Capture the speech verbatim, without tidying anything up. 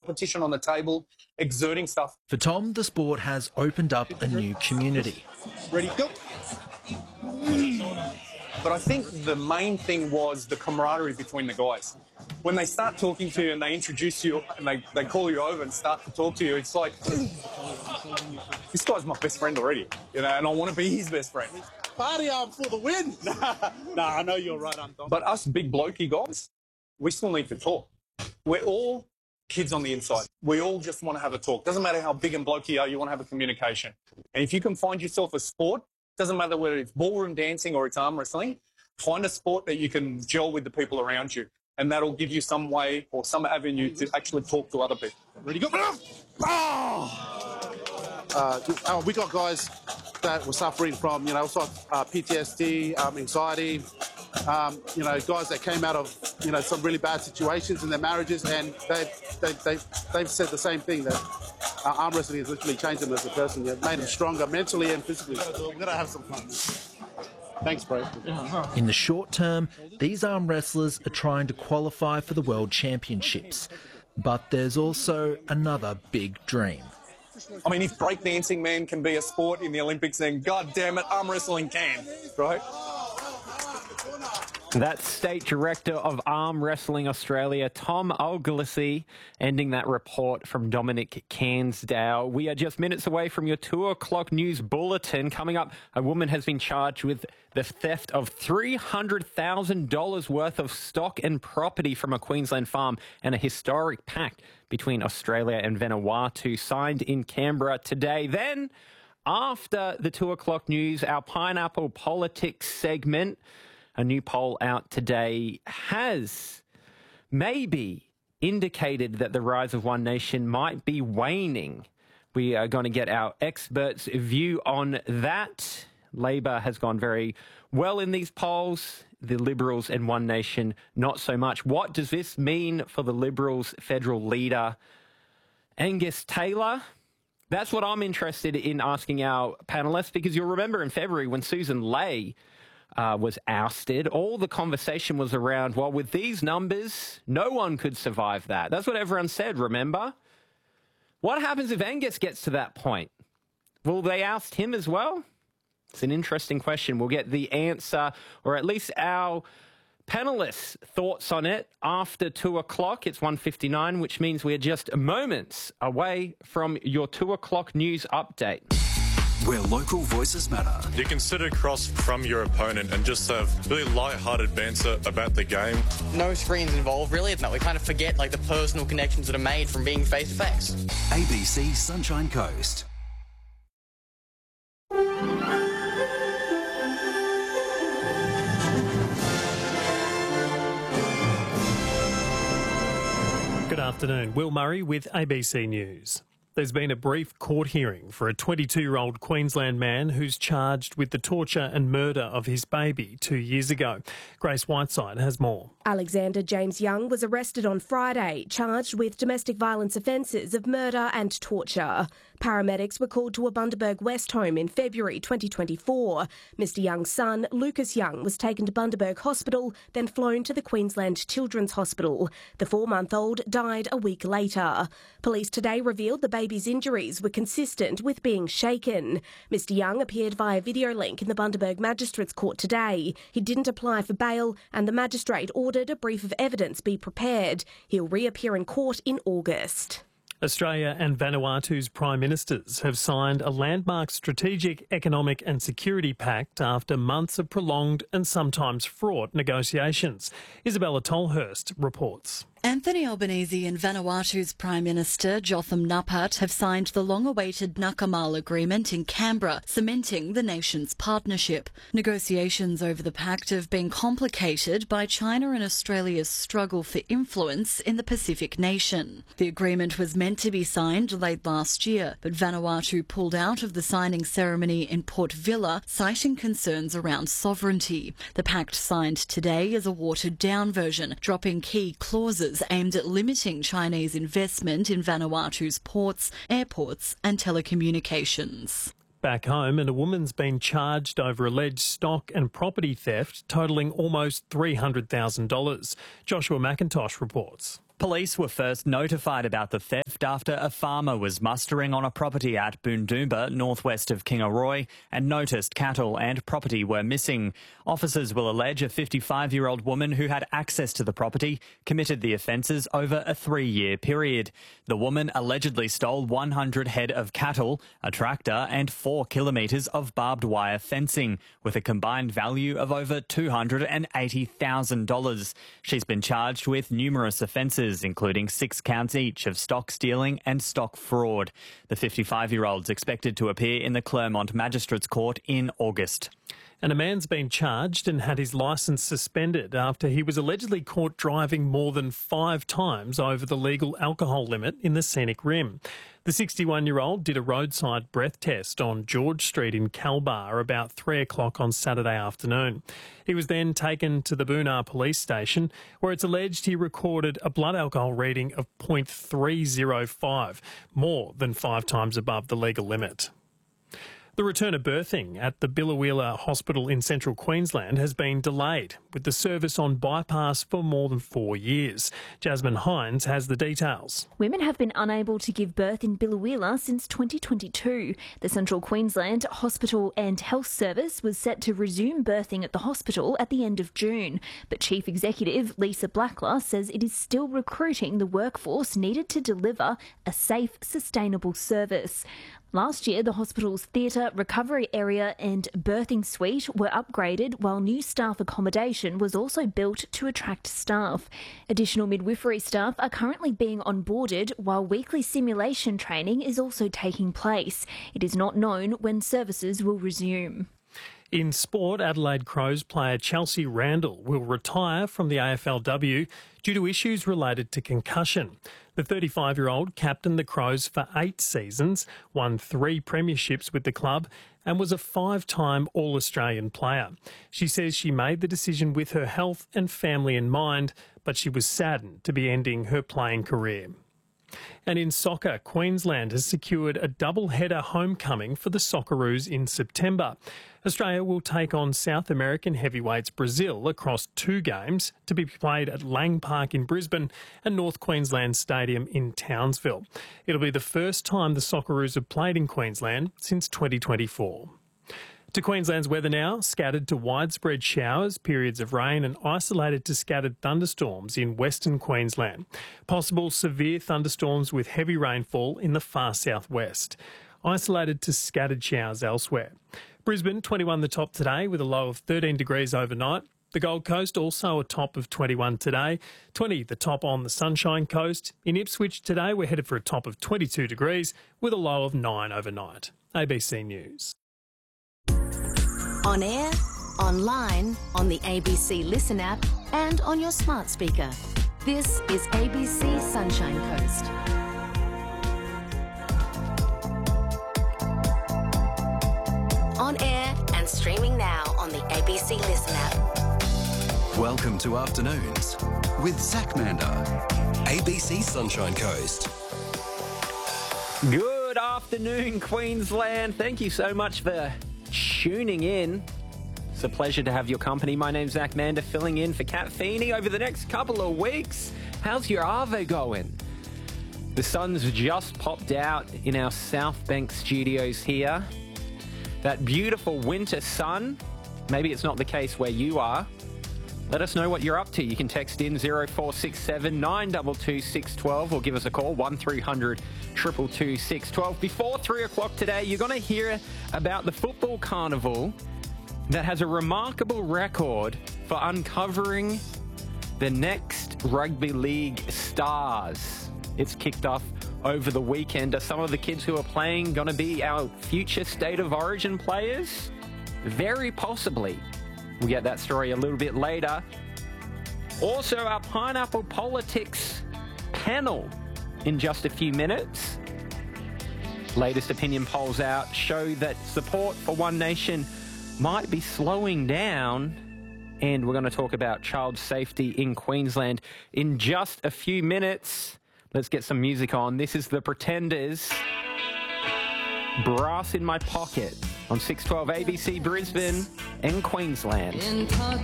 competition on the table, exerting stuff. For Tom, the sport has opened up a new community. Ready, go. But I think the main thing was the camaraderie between the guys. When they start talking to you and they introduce you and they, they call you over and start to talk to you, it's like, this guy's my best friend already, you know, and I want to be his best friend. Party on for the win! Nah, I know you're right, Anton. But us big blokey guys, we still need to talk. We're all kids on the inside. We all just want to have a talk. Doesn't matter how big and blokey you are, you want to have a communication. And if you can find yourself a sport, doesn't matter whether it's ballroom dancing or it's arm wrestling, find a sport that you can gel with the people around you. And that'll give you some way or some avenue to actually talk to other people. Ready, go. Oh! Uh, oh, we got guys that were suffering from, you know, sort of, uh, P T S D, um, anxiety, um, you know, guys that came out of, you know, some really bad situations in their marriages, and they, they, they, they've said the same thing, that uh, arm wrestling has literally changed them as a person. It made them stronger mentally and physically. We've got to have some fun. Thanks, bro. In the short term, these arm wrestlers are trying to qualify for the World Championships. But there's also another big dream. I mean, if breakdancing, man, can be a sport in the Olympics, then God damn it, arm wrestling can, right? That's State Director of Arm Wrestling Australia, Tom O'Gillespie, ending that report from Dominic Cairnsdale. We are just minutes away from your two o'clock news bulletin. Coming up, a woman has been charged with the theft of three hundred thousand dollars worth of stock and property from a Queensland farm, and a historic pact between Australia and Vanuatu signed in Canberra today. Then, after the two o'clock news, our Pineapple Politics segment. A new poll out today has maybe indicated that the rise of One Nation might be waning. We are going to get our experts' view on that. Labor has gone very well in these polls. The Liberals and One Nation, not so much. What does this mean for the Liberals' federal leader, Angus Taylor? That's what I'm interested in asking our panellists, because you'll remember in February when Susan Ley Uh, was ousted, all the conversation was around, well, with these numbers, no one could survive that. That's what everyone said, remember? What happens if Angus gets to that point? Will they oust him as well? It's an interesting question. We'll get the answer, or at least our panellists' thoughts on it after two o'clock. It's one fifty-nine, which means we're just moments away from your two o'clock news update. Where local voices matter. You can sit across from your opponent and just have really light-hearted banter about the game. No screens involved, really. No, we kind of forget like the personal connections that are made from being face-to-face. A B C Sunshine Coast. Good afternoon. Will Murray with A B C News. There's been a brief court hearing for a twenty-two-year-old Queensland man who's charged with the torture and murder of his baby two years ago. Grace Whiteside has more. Alexander James Young was arrested on Friday, charged with domestic violence offences of murder and torture. Paramedics were called to a Bundaberg West home in February twenty twenty-four. Mister Young's son, Lucas Young, was taken to Bundaberg Hospital, then flown to the Queensland Children's Hospital. The four-month-old died a week later. Police today revealed the baby's injuries were consistent with being shaken. Mister Young appeared via video link in the Bundaberg Magistrates Court today. He didn't apply for bail, and the magistrate ordered a brief of evidence be prepared. He'll reappear in court in August. Australia and Vanuatu's Prime Ministers have signed a landmark strategic, economic and security pact after months of prolonged and sometimes fraught negotiations. Isabella Tolhurst reports. Anthony Albanese and Vanuatu's Prime Minister Jotham Napat have signed the long-awaited Nakamal Agreement in Canberra, cementing the nation's partnership. Negotiations over the pact have been complicated by China and Australia's struggle for influence in the Pacific nation. The agreement was meant to be signed late last year, but Vanuatu pulled out of the signing ceremony in Port Vila, citing concerns around sovereignty. The pact signed today is a watered-down version, dropping key clauses aimed at limiting Chinese investment in Vanuatu's ports, airports and telecommunications. Back home, and a woman's been charged over alleged stock and property theft totalling almost three hundred thousand dollars. Joshua McIntosh reports. Police were first notified about the theft after a farmer was mustering on a property at Boondoomba, northwest of Kingaroy, and noticed cattle and property were missing. Officers will allege a fifty-five-year-old woman who had access to the property committed the offences over a three-year period. The woman allegedly stole one hundred head of cattle, a tractor and four kilometres of barbed wire fencing, with a combined value of over two hundred eighty thousand dollars. She's been charged with numerous offences, including six counts each of stock stealing and stock fraud. The fifty-five-year-old's expected to appear in the Clermont Magistrates Court in August. And a man's been charged and had his licence suspended after he was allegedly caught driving more than five times over the legal alcohol limit in the Scenic Rim. The sixty-one-year-old did a roadside breath test on George Street in Calbar about three o'clock on Saturday afternoon. He was then taken to the Boonar Police Station, where it's alleged he recorded a blood alcohol reading of point three oh five, more than five times above the legal limit. The return of birthing at the Biloela Hospital in central Queensland has been delayed, with the service on bypass for more than four years. Jasmine Hines has the details. Women have been unable to give birth in Biloela since twenty twenty-two. The Central Queensland Hospital and Health Service was set to resume birthing at the hospital at the end of June, but Chief Executive Lisa Blackler says it is still recruiting the workforce needed to deliver a safe, sustainable service. Last year, the hospital's theatre, recovery area and birthing suite were upgraded, while new staff accommodation was also built to attract staff. Additional midwifery staff are currently being onboarded, while weekly simulation training is also taking place. It is not known when services will resume. In sport, Adelaide Crows player Chelsea Randall will retire from the A F L W due to issues related to concussion. The thirty-five-year-old captained the Crows for eight seasons, won three premierships with the club and was a five-time All-Australian player. She says she made the decision with her health and family in mind, but she was saddened to be ending her playing career. And in soccer, Queensland has secured a double-header homecoming for the Socceroos in September. Australia will take on South American heavyweights Brazil across two games to be played at Lang Park in Brisbane and North Queensland Stadium in Townsville. It'll be the first time the Socceroos have played in Queensland since twenty twenty-four. To Queensland's weather now, scattered to widespread showers, periods of rain and isolated to scattered thunderstorms in Western Queensland. Possible severe thunderstorms with heavy rainfall in the far southwest. Isolated to scattered showers elsewhere. Brisbane, twenty-one the top today with a low of thirteen degrees overnight. The Gold Coast also a top of twenty-one today, twenty the top on the Sunshine Coast. In Ipswich today we're headed for a top of twenty-two degrees with a low of nine overnight. A B C News. On air, online, on the A B C Listen app and on your smart speaker. This is A B C Sunshine Coast. On air and streaming now on the A B C Listen app. Welcome to Afternoons with Zach Mander, A B C Sunshine Coast. Good afternoon, Queensland. Thank you so much for tuning in. It's a pleasure to have your company. My name's Zach Mander, filling in for Kat Feeney over the next couple of weeks. How's your Arvo going? The sun's just popped out in our South Bank studios here. That beautiful winter sun. Maybe it's not the case where you are. Let us know what you're up to. You can text in zero four six seven nine two two six one two or give us a call one three hundred two two two six one two. Before three o'clock today, you're going to hear about the football carnival that has a remarkable record for uncovering the next rugby league stars. It's kicked off over the weekend. Are some of the kids who are playing going to be our future State of Origin players? Very possibly. We'll get that story a little bit later. Also, our Pineapple Politics panel in just a few minutes. Latest opinion polls out show that support for One Nation might be slowing down. And we're going to talk about child safety in Queensland in just a few minutes. Let's get some music on. This is The Pretenders. Brass in My Pocket on six twelve A B C Brisbane and Queensland.